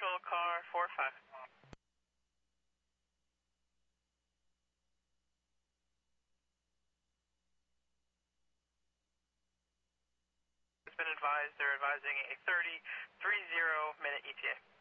Control car 45. It's been advised they're advising a 30 minute ETA.